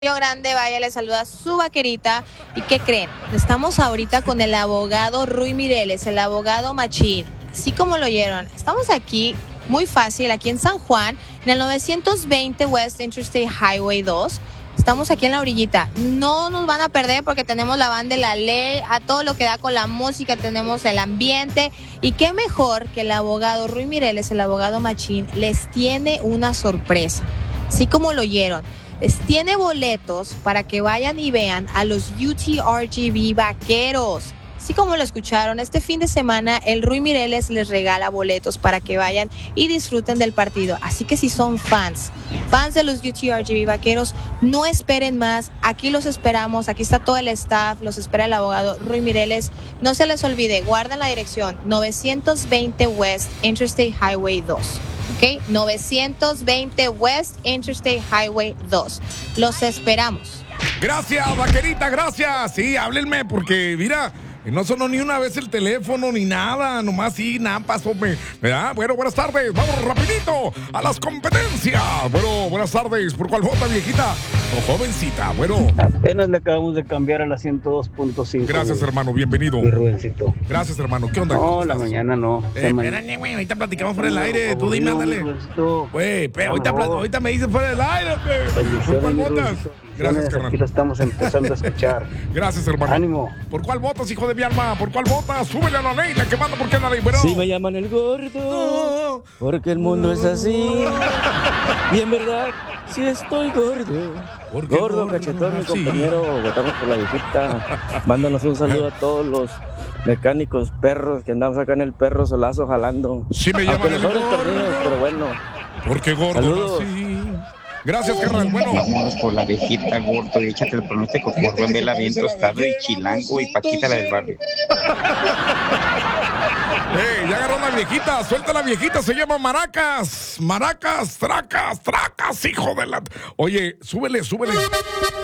Río Grande, vaya, le saluda su vaquerita. ¿Y qué creen? Estamos ahorita con el abogado Rui Mireles, el abogado machín. Así como lo oyeron, estamos aquí, muy fácil, aquí en San Juan, en el 920 West Interstate Highway 2. Estamos aquí en la orillita. No nos van a perder porque tenemos la banda de la ley, a todo lo que da con la música, tenemos el ambiente. Y qué mejor que el abogado Rui Mireles, el abogado machín, les tiene una sorpresa. Así como lo oyeron. Les tiene boletos para que vayan y vean a los UTRGV Vaqueros. Así como lo escucharon, este fin de semana el Rui Mireles les regala boletos para que vayan y disfruten del partido. Así que si son fans de los UTRGV Vaqueros, no esperen más. Aquí los esperamos, aquí está todo el staff, los espera el abogado Rui Mireles. No se les olvide, guarden la dirección 920 West Interstate Highway 2. ¿Ok? 920 West Interstate Highway 2. Los esperamos. Gracias, vaquerita, gracias. Sí, háblenme porque, mira, no sonó ni una vez el teléfono ni nada, nomás sí, nada pasó, ¿verdad? Bueno, buenas tardes, vamos rapidito a las competencias. Bueno, buenas tardes, ¿por cuál vota, viejita o jovencita? Bueno. Apenas le acabamos de cambiar a la 102.5. Gracias, hermano, bienvenido. Mi Rubencito. Gracias, hermano, ¿qué onda? No, la mañana no. Espérate, güey, ahorita platicamos fuera del aire, tú dime, ándale. Güey, pero ahorita me dices fuera del aire, ¿por cuál votas? Gracias, carnal. Aquí lo estamos empezando a escuchar. Gracias, hermano. Ánimo. ¿Por cuál votas, hijo de mi alma? ¿Por cuál votas? Súbele a la ley, la que manda porque es la ley, bueno. Sí me llaman el gordo, porque el mundo es así. Y en verdad, sí estoy gordo. Gordo, cachetón, mi compañero, votamos por la viejita. Mándanos un saludo a todos los mecánicos perros que andamos acá en el perro solazo jalando. Sí me llaman el gordo, pero bueno. porque gordo. Saludos. Sí. Gracias, carnal. Bueno. Vámonos por la viejita, gordo, y échate el pronóstico por Rubén Vela, bien tostado y chilango y Paquita la del barrio. Ya agarró la viejita, suelta la viejita, se llama Maracas. Maracas, tracas, hijo de la... Oye, súbele.